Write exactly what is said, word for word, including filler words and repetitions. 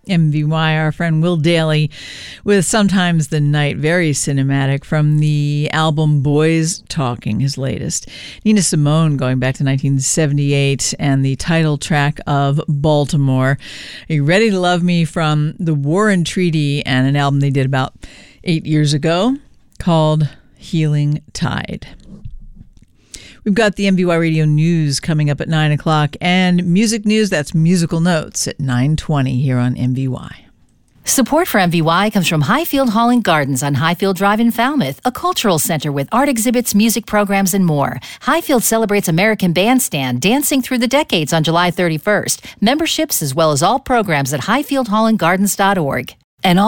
M V Y, our friend Will Daly, with Sometimes the Night, very cinematic, from the album Boys Talking, his latest. Nina Simone, going back to nineteen seventy-eight, and the title track of Baltimore. Are you ready to love me, from the War and Treaty, and an album they did about eight years ago called Healing Tide. We've got the M V Y Radio News coming up at nine o'clock, and music news, that's Musical Notes, at nine twenty here on M V Y. Support for M V Y comes from Highfield Hall and Gardens on Highfield Drive in Falmouth, a cultural center with art exhibits, music programs, and more. Highfield celebrates American Bandstand, dancing through the decades on July thirty-first. Memberships as well as all programs at highfield hall and gardens dot org.